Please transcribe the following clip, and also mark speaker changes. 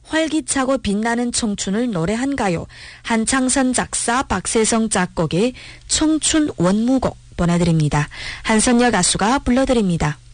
Speaker 1: 활기차고 빛나는 청춘을 노래한 가요. 한창선 작사 박세성 작곡의 청춘 원무곡 보내드립니다. 한선여 가수가 불러드립니다.